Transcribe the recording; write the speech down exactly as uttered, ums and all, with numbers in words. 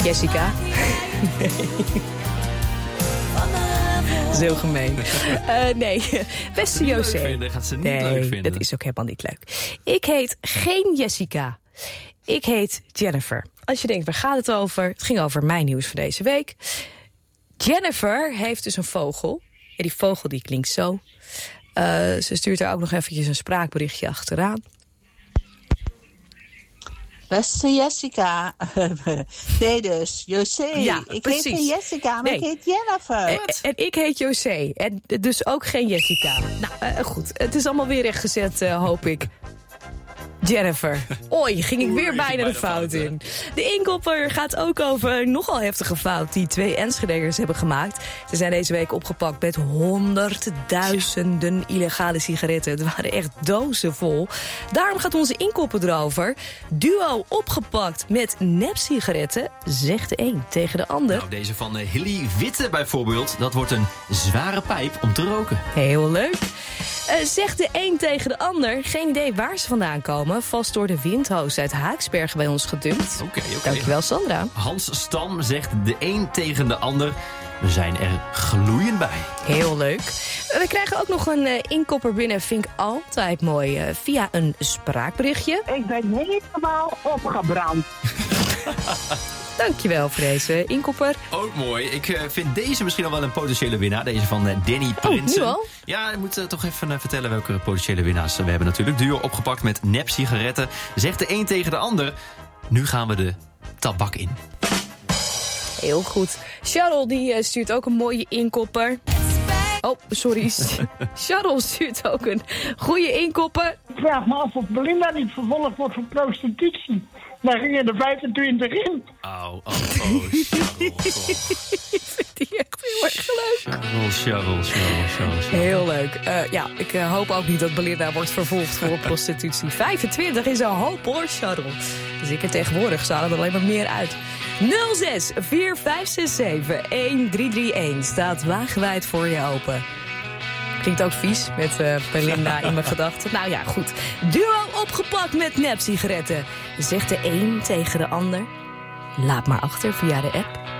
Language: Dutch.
Jessica. Nee. Dat is heel gemeen. Uh, nee, beste José. Vinden, gaat ze niet nee, leuk vinden. dat is ook helemaal niet leuk. Ik heet geen Jessica. Ik heet Jennifer. Als je denkt, waar gaat het over? Het ging over mijn nieuws voor deze week. Jennifer heeft dus een vogel. En die vogel die klinkt zo. Uh, ze stuurt er ook nog eventjes een spraakberichtje achteraan. Beste Jessica. Nee dus, José. Ja, ik precies. heet geen Jessica, maar Nee. ik heet Jennifer. En, en ik heet José. En dus ook geen Jessica. Nou, uh, goed. Het is allemaal weer rechtgezet, uh, hoop ik. Jennifer. Oei, ging ik weer bijna de fout in. De inkopper gaat ook over een nogal heftige fout die twee Enschede'ers hebben gemaakt. Ze zijn deze week opgepakt met honderdduizenden illegale sigaretten. Het waren echt dozen vol. Daarom gaat onze inkopper erover. Duo opgepakt met nepsigaretten, zegt de een tegen de ander. Nou, deze van uh, Hilly Witte bijvoorbeeld. Dat wordt een zware pijp om te roken. Heel leuk. Uh, zegt de een tegen de ander. Geen idee waar ze vandaan komen. Vast door de windhoos uit Haaksbergen bij ons gedumpt. Oké, oké. Dankjewel, Sandra. Hans Stam zegt de een tegen de ander. We zijn er gloeiend bij. Heel leuk. We krijgen ook nog een uh, inkopper binnen. Vind ik altijd mooi. Uh, via een spraakberichtje. Ik ben helemaal opgebrand. Dankjewel voor deze inkopper. Ook mooi. Ik uh, vind deze misschien al wel een potentiële winnaar. Deze van uh, Danny Prinsen. nu al? Ja, ik moet uh, toch even uh, vertellen welke potentiële winnaars we hebben natuurlijk. Duo opgepakt met nep-sigaretten. Zegt de een tegen de ander. Nu gaan we de tabak in. Heel goed. Charles die uh, stuurt ook een mooie inkopper. Oh, sorry. Charles stuurt ook een goede inkopper. Ik vraag me af of Belinda niet vervolgd wordt voor prostitutie. Daar gingen er vijfentwintig in. Au, oh, oh, Charles. Ik vind die echt heel erg leuk. Charles, Charles, Charles, Charles. Heel leuk. Uh, ja, ik uh, hoop ook niet dat Belinda wordt vervolgd voor prostitutie. vijfentwintig is een hoop hoor, Charles. Dus ik er tegenwoordig staan er alleen maar meer uit. nul zes vier vijf zes zeven een drie drie een staat wagenwijd voor je open. Klinkt ook vies met uh, Belinda in mijn gedachten. Nou ja, goed. Duo opgepakt met nepsigaretten. Zegt de een tegen de ander. Laat maar achter via de app.